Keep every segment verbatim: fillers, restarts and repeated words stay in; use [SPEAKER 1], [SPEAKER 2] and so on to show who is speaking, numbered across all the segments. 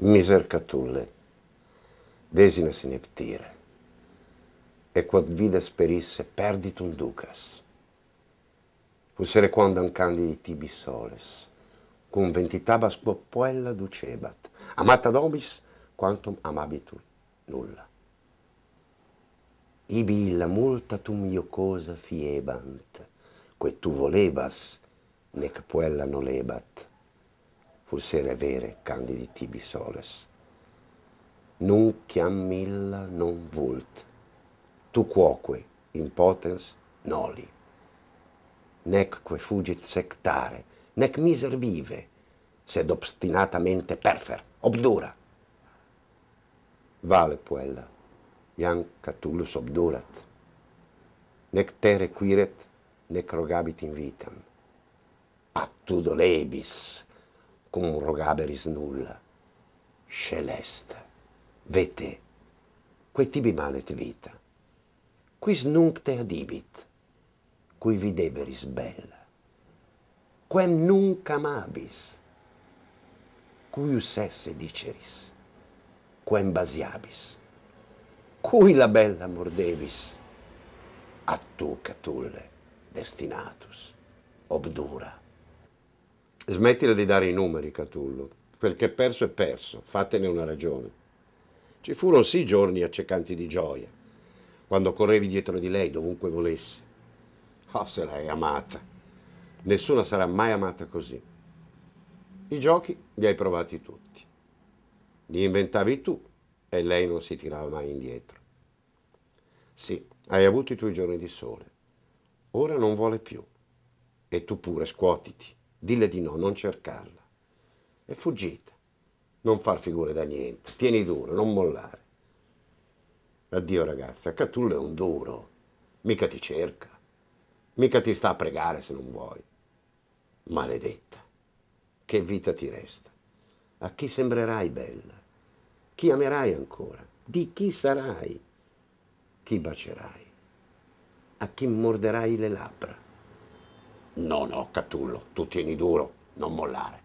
[SPEAKER 1] Miser Catulle, desina sineptire, e quod vides perisse perditum ducas. Fussere quandam candidi tibi soles, cum ventitabas popuella ducebat, amata nobis quantum amabitur nulla. Ibi illa multatum iocosa fiebant, que tu volebas, nec puella nolebat, fussere vere candidi tibi soles. Nunciam illa non vult, tu quoque in potens noli, nec que fugit sectare, nec miser vive, sed obstinatamente perfer, obdura. Vale puella, iam Catullus obdurat, nec te requiret, nec rogabit in vitam. A tu dolebis, cum rogaberis nulla, scelesta, vete, quae tibi manet vita, quis nunc te adibit, cui videberis bella, quem nunc amabis, cuius esse diceris, quem basiabis, cui la bella mordevis, a tu Catulle destinatus, obdura. Smettila di dare i numeri, Catullo, perché perso è perso, fatene una ragione. Ci furono sì giorni accecanti di gioia, quando correvi dietro di lei dovunque volesse. Oh, se l'hai amata. Nessuna sarà mai amata così. I giochi li hai provati tutti. Li inventavi tu e lei non si tirava mai indietro. Sì, hai avuto i tuoi giorni di sole. Ora non vuole più. E tu pure scuotiti. Dille di no, non cercarla. È fuggita. Non far figure da niente. Tieni duro, non mollare. Addio ragazza, Catullo è un duro. Mica ti cerca. Mica ti sta a pregare se non vuoi. Maledetta. Che vita ti resta? A chi sembrerai bella? Chi amerai ancora? Di chi sarai? Chi bacierai? A chi morderai le labbra? No, no, Catullo, tu tieni duro, non mollare.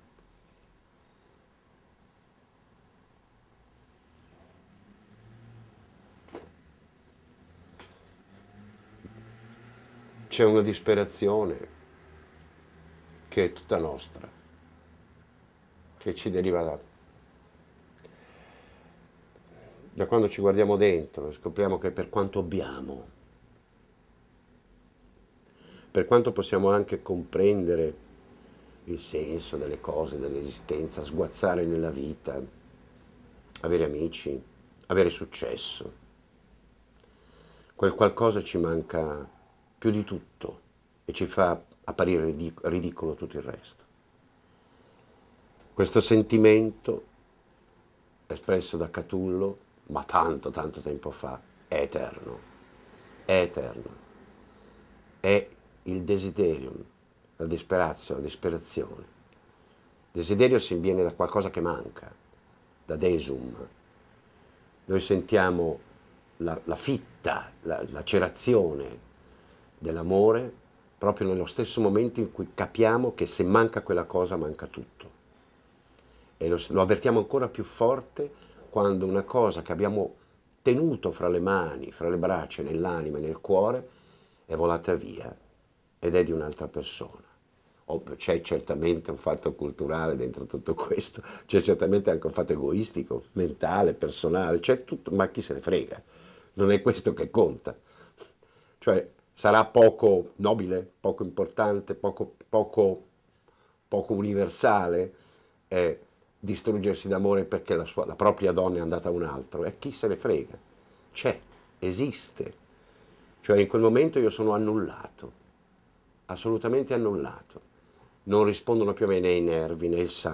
[SPEAKER 1] C'è una disperazione che è tutta nostra, che ci deriva da, da quando ci guardiamo dentro e scopriamo che per quanto abbiamo, per quanto possiamo anche comprendere il senso delle cose, dell'esistenza, sguazzare nella vita, avere amici, avere successo, quel qualcosa ci manca più di tutto e ci fa apparire ridicolo tutto il resto. Questo sentimento, espresso da Catullo, ma tanto, tanto tempo fa, è eterno, è eterno, è il desiderium, la disperazio, la disperazione. Desiderio si viene da qualcosa che manca, da desum. Noi sentiamo la, la fitta, la lacerazione dell'amore proprio nello stesso momento in cui capiamo che se manca quella cosa manca tutto. E lo, lo avvertiamo ancora più forte quando una cosa che abbiamo tenuto fra le mani, fra le braccia, nell'anima e nel cuore è volata via ed è di un'altra persona. Oh, c'è certamente un fatto culturale dentro tutto questo, c'è certamente anche un fatto egoistico, mentale, personale, c'è tutto, ma chi se ne frega, non è questo che conta. Cioè, sarà poco nobile, poco importante, poco, poco, poco universale eh, distruggersi d'amore perché la, sua, la propria donna è andata a un altro, e chi se ne frega, c'è, esiste. Cioè in quel momento io sono annullato, assolutamente annullato. Non rispondono più a me né i nervi né il sangue.